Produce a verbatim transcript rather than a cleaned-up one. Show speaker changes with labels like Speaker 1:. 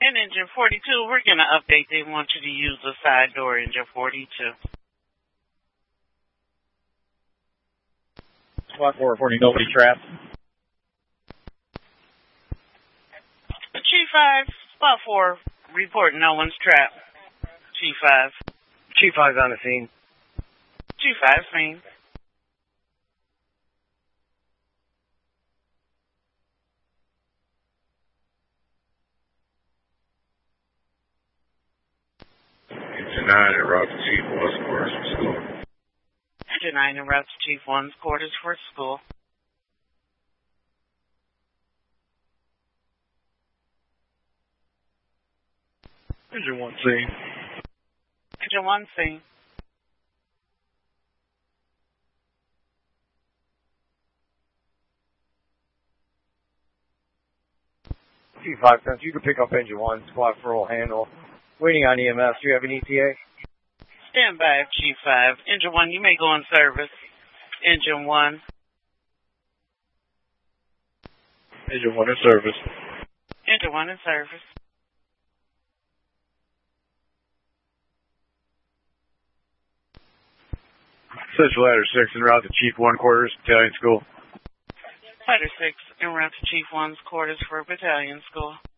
Speaker 1: In engine forty-two, we're going to update. They want you to use the side door, engine forty-two.
Speaker 2: Squad four reporting nobody trapped.
Speaker 1: Chief five, Spot four, report no one's trapped. Chief five.
Speaker 3: Chief five's on the scene.
Speaker 1: Chief five, scene.
Speaker 4: Engine nine and route to Chief one's quarters for school.
Speaker 1: Engine nine and route to Chief one's quarters for school.
Speaker 2: Engine one scene.
Speaker 1: Engine one scene.
Speaker 3: Chief five, since you can pick up engine one, squad four will handle. Waiting on E M S. Do you have an E T A?
Speaker 1: Stand by, Chief five. Engine one, you may go in service. Engine one.
Speaker 2: Engine one in service.
Speaker 1: Engine one in service.
Speaker 2: Central Ladder six en route to Chief one quarters, battalion school.
Speaker 1: Ladder six en route to Chief one's quarters for battalion school.